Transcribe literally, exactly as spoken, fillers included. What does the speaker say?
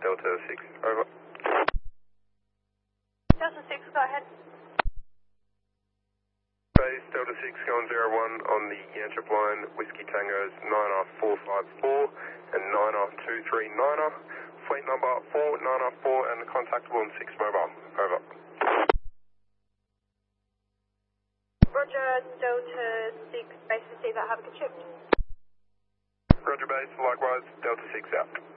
Delta six, over. Delta six, go ahead. Base Delta six going zero one on the Yantrip line, Whiskey Tango's nine R four five four and nine R two three niner, fleet number four nine R four and contactable on six mobile, over. Roger, Delta six, base receiver, have a good trip. Roger base, likewise, Delta six out.